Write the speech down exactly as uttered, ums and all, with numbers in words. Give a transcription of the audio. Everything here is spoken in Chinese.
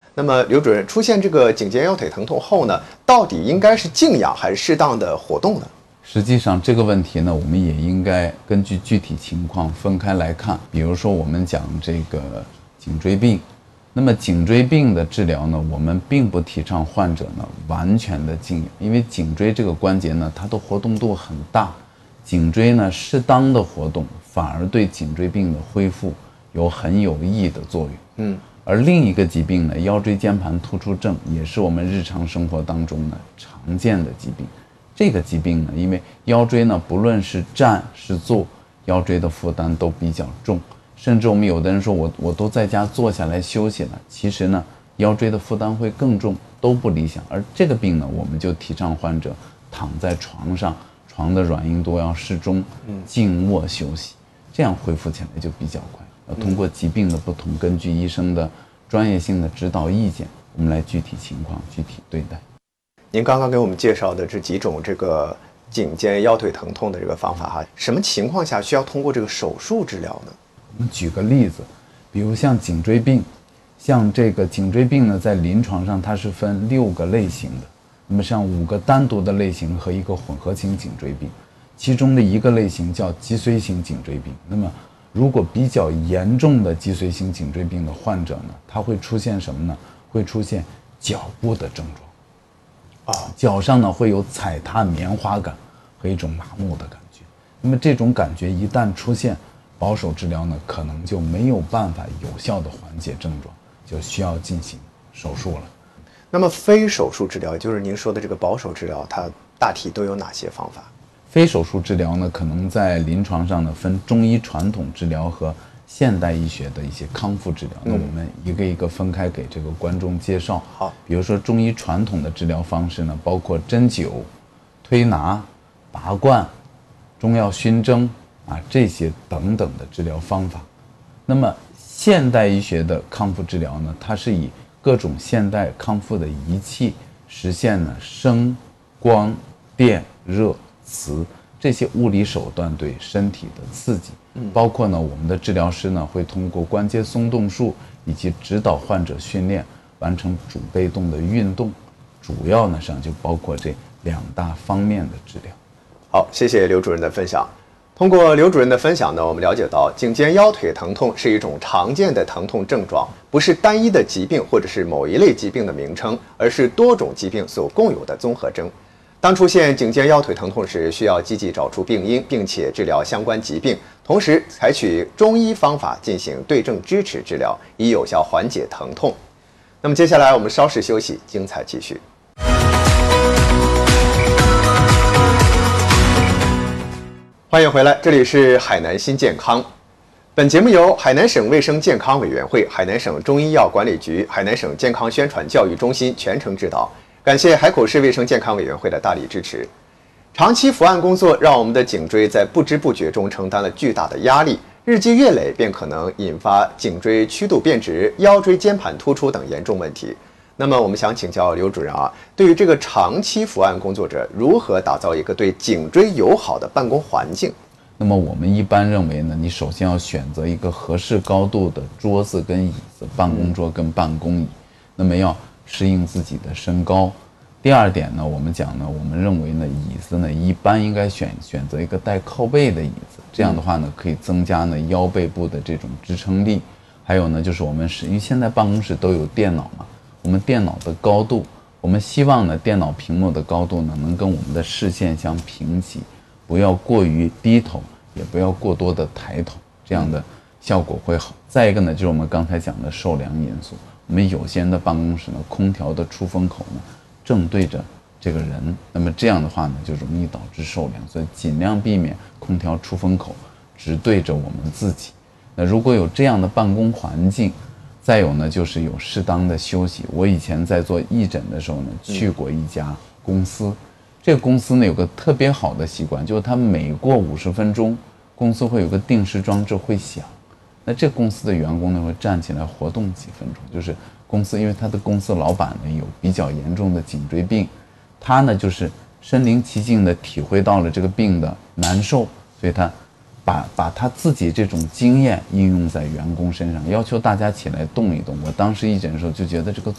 那么刘主任，出现这个颈肩腰腿疼痛后呢，到底应该是静养还是适当的活动呢？ 实际上这个问题呢，我们也应该根据具体情况分开来看。比如说我们讲这个颈椎病，那么颈椎病的治疗呢，我们并不提倡患者呢完全的静养，因为颈椎这个关节呢，它的活动度很大，颈椎呢适当的活动反而对颈椎病的恢复有很有益的作用。嗯，而另一个疾病呢，腰椎间盘突出症，也是我们日常生活当中呢常见的疾病。这个疾病呢，因为腰椎呢，不论是站是坐，腰椎的负担都比较重，甚至我们有的人说我我都在家坐下来休息了，其实呢，腰椎的负担会更重，都不理想。而这个病呢，我们就提倡患者躺在床上，床的软硬度要适中，静卧休息，这样恢复起来就比较快。要通过疾病的不同，根据医生的专业性的指导意见，我们来具体情况具体对待。 您刚刚给我们介绍的这几种这个颈肩腰腿疼痛的这个方法哈，什么情况下需要通过这个手术治疗呢？ 我们举个例子，比如像颈椎病，像这个颈椎病呢，在临床上它是分六个类型的，那么像五个单独的类型和一个混合型颈椎病，其中的一个类型叫脊髓型颈椎病。那么如果比较严重的脊髓型颈椎病的患者呢，他会出现什么呢？会出现脚部的症状。脚上呢会有踩踏棉花感和一种麻木的感觉。那么这种感觉一旦出现，保守治疗呢可能就没有办法有效的缓解症状，就需要进行手术了。 那么非手术治疗，也就是您说的这个保守治疗，它大体都有哪些方法？ 非手术治疗呢，可能在临床上呢分中医传统治疗和现代医学的一些康复治疗，那我们一个一个分开给这个观众介绍。好，比如说中医传统的治疗方式呢，包括针灸、推拿、拔罐、中药熏蒸啊这些等等的治疗方法。那么现代医学的康复治疗呢，它是以各种现代康复的仪器实现呢声、光、电、热、磁这些物理手段对身体的刺激，包括呢我们的治疗师呢会通过关节松动术以及指导患者训练完成主被动的运动，主要呢实际上就包括这两大方面的治疗。 好，谢谢刘主任的分享。通过刘主任的分享呢，我们了解到颈肩腰腿疼痛是一种常见的疼痛症状，不是单一的疾病或者是某一类疾病的名称，而是多种疾病所共有的综合征。当出现颈肩腰腿疼痛时，需要积极找出病因，并且治疗相关疾病，同时采取中医方法进行对症支持治疗，以有效缓解疼痛。那么接下来我们稍事休息，精彩继续。欢迎回来，这里是海南新健康。本节目由海南省卫生健康委员会、海南省中医药管理局、海南省健康宣传教育中心全程指导。感谢海口市卫生健康委员会的大力支持。长期伏案工作让我们的颈椎在不知不觉中承担了巨大的压力，日积月累便可能引发颈椎曲度变直、腰椎间盘突出等严重问题。那么我们想请教刘主任啊，对于这个长期伏案工作者，如何打造一个对颈椎友好的办公环境？ 那么我们一般认为呢，你首先要选择一个合适高度的桌子跟椅子，办公桌跟办公椅，那么要适应自己的身高。第二点呢，我们讲呢，我们认为呢，椅子呢一般应该选选择一个带靠背的椅子，这样的话呢，可以增加呢腰背部的这种支撑力。还有呢，就是我们是因为现在办公室都有电脑嘛，我们电脑的高度，我们希望呢电脑屏幕的高度呢能跟我们的视线相平齐，不要过于低头，也不要过多的抬头，这样的效果会好。再一个呢，就是我们刚才讲的受凉因素。我们有些人的办公室呢，空调的出风口呢正对着这个人，那么这样的话呢，就容易导致受凉，所以尽量避免空调出风口直对着我们自己。那如果有这样的办公环境，再有呢，就是有适当的休息。我以前在做义诊的时候呢，去过一家公司，这个公司呢有个特别好的习惯，就是它每过五十分钟，公司会有个定时装置会响。那这公司的员工呢会站起来活动几分钟，就是公司因为他的公司老板呢有比较严重的颈椎病，他呢就是身临其境的体会到了这个病的难受，所以他把把他自己这种经验应用在员工身上，要求大家起来动一动。我当时义诊的时候就觉得这个